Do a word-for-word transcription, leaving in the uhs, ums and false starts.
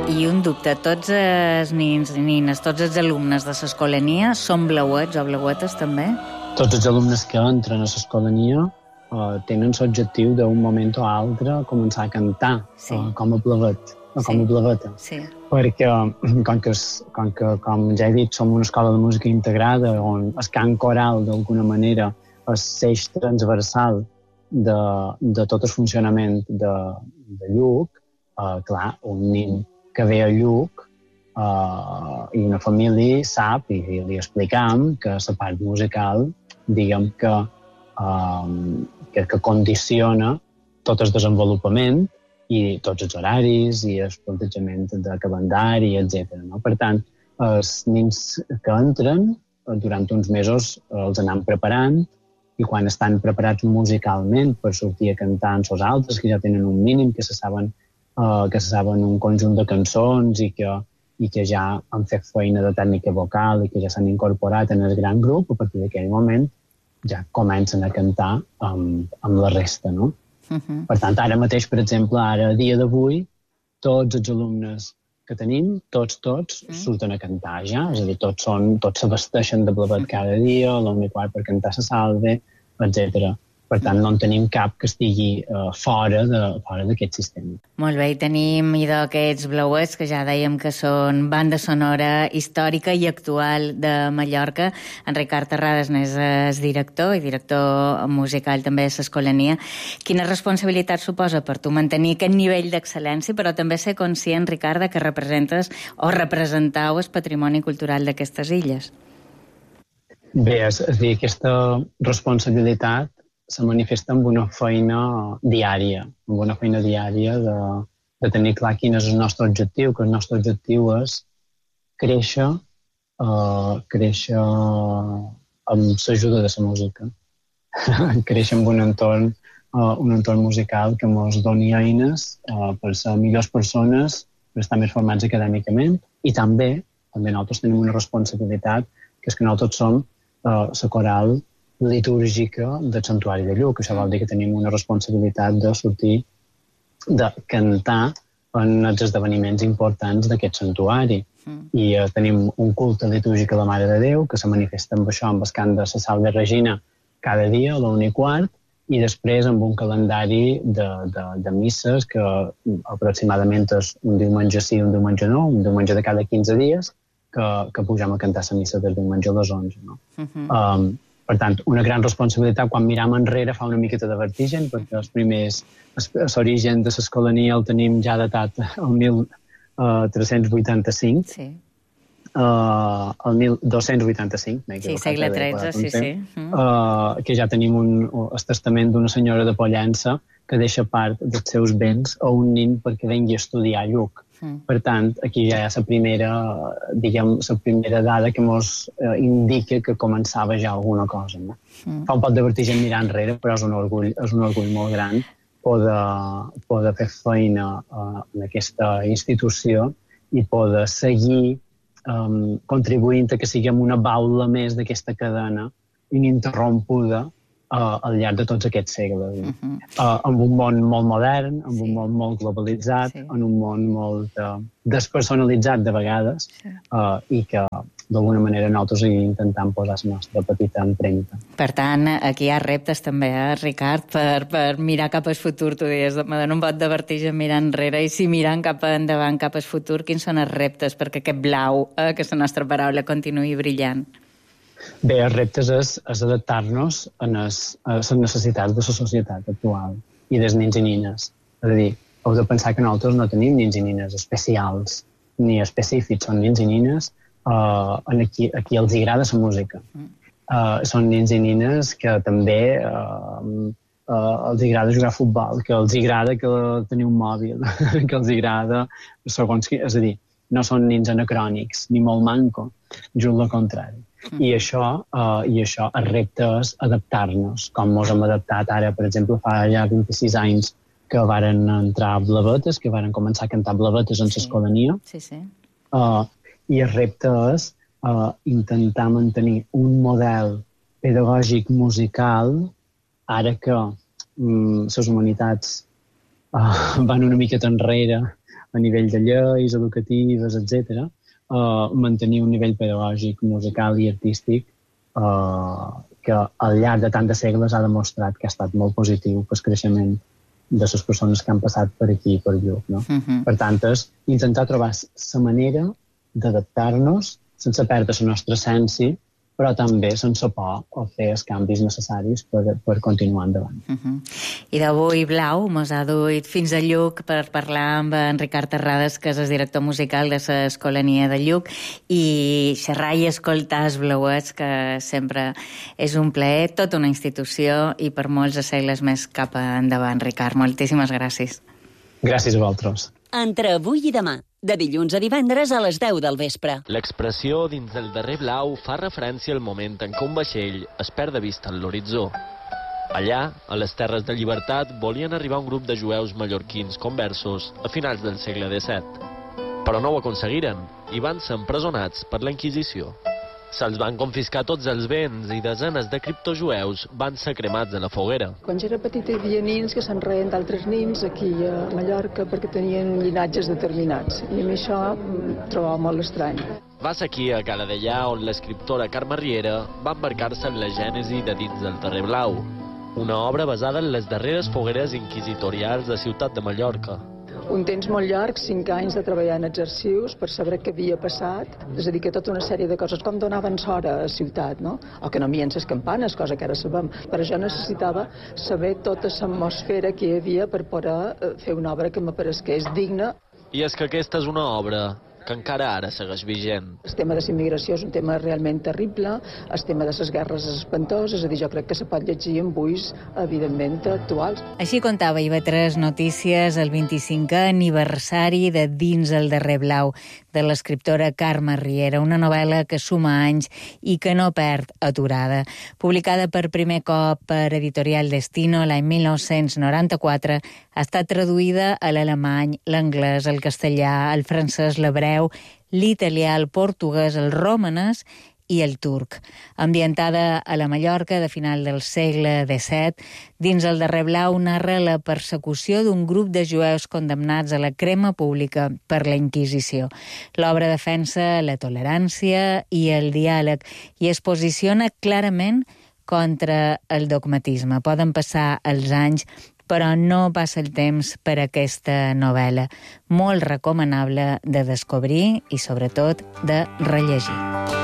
I un dubte, tots els nins i nines, tots els alumnes de l'escolania són blauets o blauetes també? Tots els alumnes que entren a l'escolania uh, tenen l'objectiu d'un moment o altre començar a cantar sí. uh, com a blauet o sí. com a blaueta. Sí. Perquè, com que, com que, com ja he dit, som una escola de música integrada on el cant coral, d'alguna manera, és l'eix transversal de, de tot el funcionament de, de Lluc, uh, clar, un nin que ve a Lluc uh, i una família sap i, i li explicam que la part musical, diguem que, uh, que, que condiciona tot el desenvolupament i tots els horaris i el plantejament de calendari, etcètera. No? Per tant, els nins que entren, durant uns mesos els anem preparant i quan estan preparats musicalment per sortir a cantar amb els altres, que ja tenen un mínim, que se saben, uh, que se saben un conjunt de cançons i que, i que ja han fet feina de tècnica vocal i que ja s'han incorporat en el gran grup, a partir d'aquell moment ja comencen a cantar amb, amb la resta, no? Uh-huh. Per tant, ara mateix, per exemple, ara, a dia d'avui, tots els alumnes que tenim, tots, tots, uh-huh. surten a cantar ja, és a dir, tots són, tots s'abasteixen de blauet cada dia, a l'una i quart per cantar la salve, etcètera. Per tant, no en tenim cap que estigui uh, fora de, fora d'aquest sistema. Molt bé, i tenim idò aquests blauets, que ja dèiem que són banda sonora històrica i actual de Mallorca. En Ricard Terrades n'és el director i director musical també de l'Escolania. Quina responsabilitat suposa per tu mantenir aquest nivell d'excel·lència, però també ser conscient, Ricard, que representes o representau el patrimoni cultural d'aquestes illes? Bé, és, és a dir, aquesta responsabilitat se manifesta amb una feina diària, amb una feina diària de, de tenir clar quin és el nostre objectiu, que el nostre objectiu és créixer, uh, créixer amb l'ajuda de la música, créixer amb un entorn, uh, un entorn musical que ens doni eines uh, per ser millors persones, per estar més formats acadèmicament, i també, també nosaltres tenim una responsabilitat, que és que nosaltres som uh, la coral litúrgica del Santuari de Lluc. Això vol dir que tenim una responsabilitat de sortir, de cantar en els esdeveniments importants d'aquest santuari. Mm. I eh, tenim un culte litúrgic a la Mare de Déu que se manifesta amb això, amb el cant de la Salve Regina cada dia a l'una i quart, i després amb un calendari de, de, de misses que aproximadament és un diumenge sí, un diumenge no, un diumenge de cada quinze dies, que, que pugem a cantar la missa del diumenge a les onze. No? Mm-hmm. Um, Per tant, una gran responsabilitat. Quan miram enrere fa una miqueta de vertigen, perquè els primers, l'origen de l'Escolania el tenim ja datat el mil tres-cents vuitanta-cinc. Sí. Uh, el mil dos-cents vuitanta-cinc. Sí, segle tretze, sí, sí. Uh, que ja tenim un, el testament d'una senyora de Pollença que deixa part dels seus béns a un nin perquè vengui a estudiar a Lluc. Mm. Per tant, aquí ja hi ha la primera, diguem, la primera dada que ens eh, indica que començava ja alguna cosa. No? Mm. Fa un poc de vertigen mirar enrere, però és un orgull, és un orgull molt gran poder, poder fer feina eh, en aquesta institució i poder seguir um, contribuint a que siguem una baula més d'aquesta cadena ininterrompuda Uh, al llarg de tots aquests segles. Uh-huh. Uh, amb un món molt modern, amb sí. un món molt globalitzat, sí. en un món molt uh, despersonalitzat de vegades, sí. uh, i que d'alguna manera nosaltres hi intentem posar la nostra petita empremta. Per tant, aquí hi ha reptes també, eh, Ricard, per, per mirar cap al futur. Tu deies, me dona un bot de vertigen mirar enrere, i si mirant cap endavant, cap al futur, quins són els reptes perquè aquest blau, eh, que és la nostra paraula, continuï brillant? Bé, els reptes és, és adaptar-nos a les, a les necessitats de la societat actual i dels nins i nines. És a dir, heu de pensar que nosaltres no tenim nins i nines especials ni específics, són nins i nines uh, aquí, aquí els agrada la música. Uh, són nins i nines que també uh, uh, els agrada jugar a futbol, que els agrada que tenir un mòbil, que els agrada segons qui... És a dir, no són nins anacrònics, ni molt manco, just el contrari. Mm. I això, uh, i això el repte és adaptar-nos, com ens hem adaptat ara, per exemple, fa ja vint-i-sis anys que varen entrar blavetes, que varen començar a cantar blavetes en l'Escolania. Sí, sí. Uh, I el repte és uh, intentar mantenir un model pedagògic musical, ara que um, les humanitats uh, van una miqueta enrere a nivell de lleis educatives, etcètera, uh, mantenir un nivell pedagògic, musical i artístic uh, que al llarg de tant de segles ha demostrat que ha estat molt positiu pel creixement de les persones que han passat per aquí, per Lluc. No? Uh-huh. Per tant, és intentar trobar la manera d'adaptar-nos sense perdre la nostra essència, però també sense por o fer els canvis necessaris per, per continuar endavant. Uh-huh. I d'avui Blau mos ha duit fins a Lluc per parlar amb en Ricard Terrades, que és el director musical de l'Escolania de Lluc, i xerrar i escoltar els Blauets, que sempre és un plaer, tota una institució i per molts segles més cap endavant. Ricard, moltíssimes gràcies. Gràcies a vosaltres. Entre avui i demà, de dilluns a divendres a les deu del vespre. L'expressió dins del darrer blau fa referència al moment en què un vaixell es perd de vista en l'horitzó. Allà, a les terres de llibertat, volien arribar un grup de jueus mallorquins conversos a finals del segle disset. Però no ho aconseguiren i van ser empresonats per la Inquisició. Se'ls van confiscar tots els béns i desenes de criptojueus van ser cremats a la foguera. Quan jo era petita hi havia nins que se'n reien d'altres nins aquí a Mallorca perquè tenien llinatges determinats. I a mi això em trobava molt estrany. Va ser aquí, a Cala Deià, on l'escriptora Carme Riera va embarcar-se en la gènesi de Dins del Darrer Blau, una obra basada en les darreres fogueres inquisitorials de Ciutat de Mallorca. Un temps molt llarg, cinc anys de treballar en els arxius per saber què havia passat, és a dir, que tota una sèrie de coses, com donaven sort a ciutat, no? O que no mien les campanes, cosa que ara sabem. Però jo necessitava saber tota l'atmosfera que hi havia per poder fer una obra que m'aparesqués digna. I és que aquesta és una obra que encara ara segueix vigent. El tema de la immigració és un tema realment terrible, el tema de les guerres és espantós, és a dir, jo crec que se pot llegir en buits, evidentment, actuals. Així contava I V tres Notícies el vint-i-cinquè aniversari de Dins el Darrer Blau, de l'escriptora Carme Riera, una novel·la que suma anys i que no perd aturada. Publicada per primer cop per Editorial Destino l'any mil nou-cents noranta-quatre, ha estat traduïda a l'alemany, l'anglès, el castellà, el francès, l'hebreu, l'italià, el portuguès, el romanès i el turc. Ambientada a la Mallorca de final del segle disset, Dins el Darrer Blau narra la persecució d'un grup de jueus condemnats a la crema pública per la Inquisició. L'obra defensa la tolerància i el diàleg i es posiciona clarament contra el dogmatisme. Poden passar els anys, però no passa el temps per aquesta novel·la. Molt recomanable de descobrir i, sobretot, de rellegir.